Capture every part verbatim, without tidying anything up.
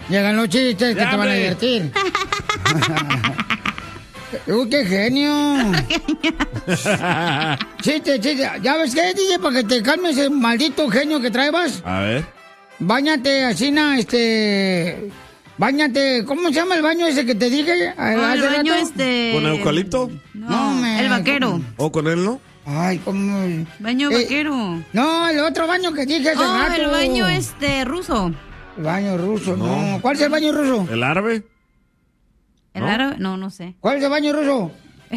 Llegan los chistes que Ya, te van a hombre. divertir. ¡Uy, qué genio! Chiste, chiste. ¿Ya ves qué, D J? Para que te calmes ese maldito genio que traebas. A ver. Báñate, así, na, este... Báñate, ¿cómo se llama el baño ese que te dije? Oh, el hace baño rato? este... ¿Con eucalipto? No, me- el vaquero. ¿O con él, no? Ay, ¿cómo...? Baño Eh, vaquero. No, el otro baño que dije hace Oh, rato. el baño este ruso. El baño ruso, no. No. ¿Cuál es el baño ruso? ¿El árabe? ¿El ¿No? árabe? No, no sé. ¿Cuál es el baño ruso?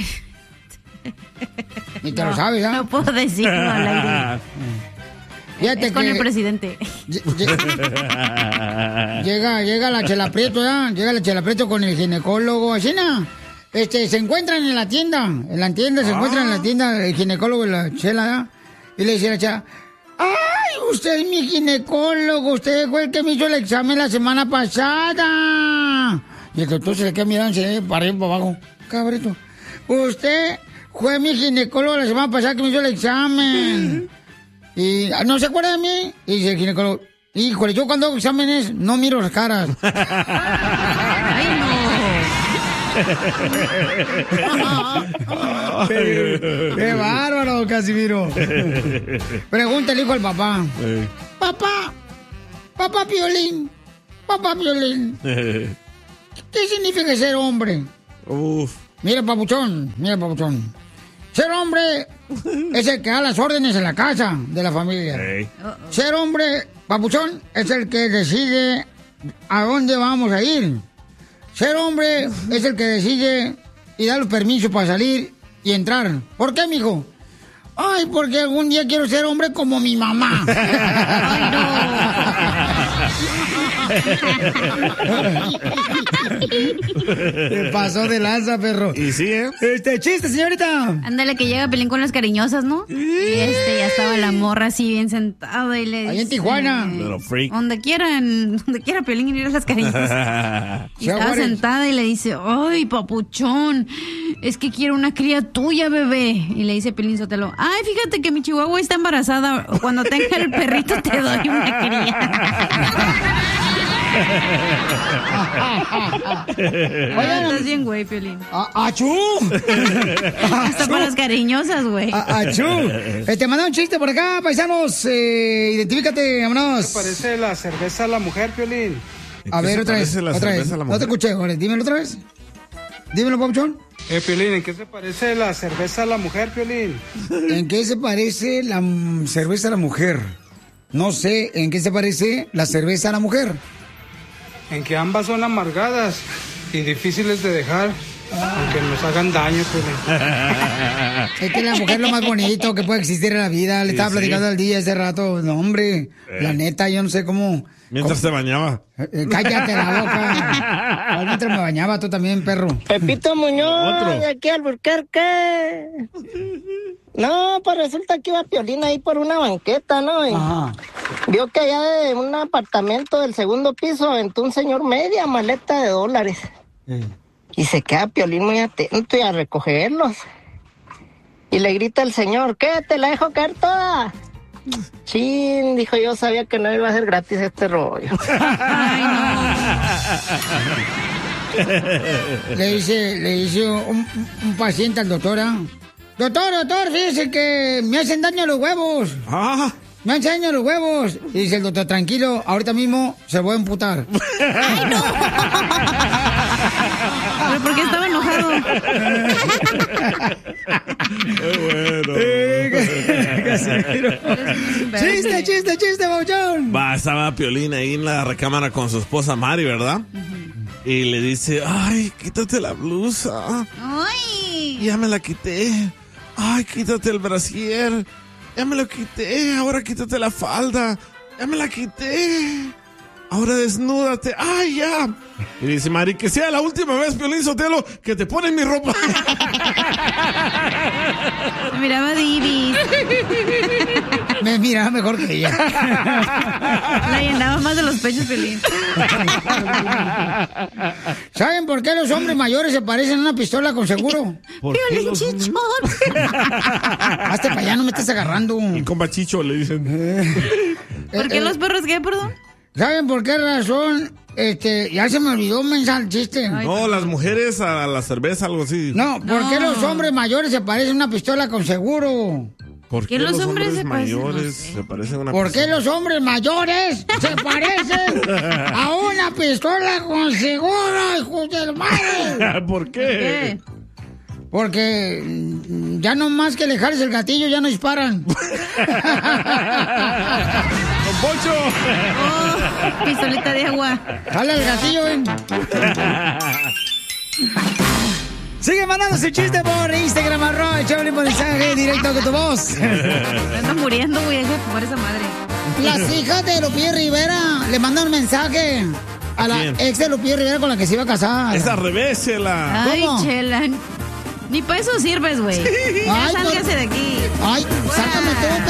Ni te lo sabes, ¿ah? No puedo decirlo al aire. Fíjate Es con que el presidente. lle- lle- llega, llega la Chela Prieto, ¿ya? Llega la Chela Prieto con el ginecólogo, así, ¿no? Este, se encuentran en la tienda, en la tienda, se Ah. encuentran en la tienda el ginecólogo y la Chela, ¿ya? Y le dice a la Chela, ¡ay, usted es mi ginecólogo! Usted fue el que me hizo el examen la semana pasada. Y el doctor se le queda mirando, se le para arriba y para abajo. Cabrito, usted fue mi ginecólogo la semana pasada que me hizo el examen. Y ¿no se acuerda de mí? Y dice el ginecólogo, híjole, yo cuando hago exámenes no miro las caras. Ay, no. ¡Qué bárbaro, Casimiro! Pregunta el hijo al papá. Eh. Papá, papá Piolín, papá Piolín, ¿qué significa ser hombre? Uf. Mira, papuchón, mira, papuchón. Ser hombre es el que da las órdenes en la casa de la familia. Ey. Ser hombre, papuchón, es el que decide a dónde vamos a ir. Ser hombre es el que decide y da los permisos para salir y entrar. ¿Por qué, mijo? Ay, porque algún día quiero ser hombre como mi mamá. Te pasó de lanza, perro. Y sí, ¿eh? Este chiste, señorita. Ándale, que llega Pelín con las cariñosas, ¿no? Y este, ya estaba la morra así bien sentada y le Ahí en dice, Tijuana. Little freak. Donde quieran, donde quiera Pelín y ir a las cariñosas. Y Sea estaba Juárez. sentada y le dice, ay, papuchón, es que quiero una cría tuya, bebé. Y le dice Pelín Sotelo, ay, fíjate que mi chihuahua está embarazada. Cuando tenga el perrito te doy una cría. Oigan, Estás bien, güey, Piolín. a- ¡Achú! Hasta para las cariñosas, güey. A- ¡Achú! Eh, te mandó un chiste por acá, paisanos. Eh, identifícate, vámonos. Parece la cerveza a la mujer, Piolín. A ¿Qué ver, se otra vez. parece la Otra vez. cerveza a la No te mujer? escuché, ahora. Dímelo otra vez. Dímelo, papuchón. Eh, Piolín, ¿en qué se parece la cerveza a la mujer, Piolín? ¿En qué se parece la mm, cerveza a la mujer? No sé en qué se parece la cerveza a la mujer. En que ambas son amargadas y difíciles de dejar, aunque nos hagan daño, Piolín. Es que la mujer es lo más bonito que puede existir en la vida. Le Sí, estaba sí. platicando al día hace rato. No, hombre, la neta, yo no sé cómo... Mientras cómo- se bañaba. Eh, eh, cállate la boca. Ay, mientras me bañaba tú también, perro. Pepito Muñoz, Otro. de aquí al Burquerque. No, pues resulta que iba Piolín ahí por una banqueta, ¿no? Y Ajá. vio que allá de un apartamento del segundo piso aventó un señor media maleta de dólares. Eh. Y se queda Piolín muy atento y a recogerlos. Y le grita el señor, ¿qué? ¿Te la dejo caer toda? Chin, dijo, yo sabía que no iba a ser gratis este rollo. Ay, Le dice, le dice un, un paciente al doctor, ¿ah? Doctor, doctor, fíjese que me hacen daño los huevos. Ah, Me hacen daño los huevos. Y dice el doctor, tranquilo, ahorita mismo se voy a emputar. ¿Pero por qué estaba enojado? qué bueno. Chiste, chiste, chiste, Bauchón. Va, estaba Piolín ahí en la recámara con su esposa Mari, ¿verdad? Y le dice, ay, quítate la blusa. ¡Ay! Ya me la quité. Ay, quítate el brasier. Ya me lo quité. Ahora quítate la falda. Ya me la quité. Ahora desnúdate. ¡Ay, ya! Y dice Mari, que sea la última vez, Piolín Sotelo, que te ponen mi ropa. Me miraba Divis. Me miraba mejor que ella. La llenaba más de los pechos, Piolín. ¿Saben por qué los hombres mayores se parecen a una pistola con seguro? ¿Por qué Piolín los- Chichón. Hazte para allá, no me estés agarrando. Y con bachicho le dicen. ¿Por qué los perros qué, perdón? ¿Saben por qué razón este, ya se me olvidó un mensaje, chiste. No, las mujeres a la cerveza, algo así. No, ¿por No. qué los hombres mayores se parecen a una pistola con seguro? ¿Por qué los los hombres hombres se parecen? mayores No sé. se parecen a una ¿Por qué pistola? los hombres mayores se parecen a una pistola con seguro, hijos del madre? ¿Por qué? ¿Qué? Porque mm, ya no más que le jales el gatillo, ya no disparan. ¡Don Poncho! Oh, pistolita de agua. Jala el gatillo, ven. Sigue mandando su chiste por Instagram, arroba el show de mensaje directo con tu voz. Me ando muriendo, güey. Deja de fumar esa madre. Las hijas de Lupillo Rivera le mandan un mensaje a la quién? ex de Lupillo Rivera con la que se iba a casar. Esa revésela. Ay, ¿Cómo? Chela. Ni para eso sirves, güey. Ya Ay, sálgase por- de aquí. Ay, sácame tú,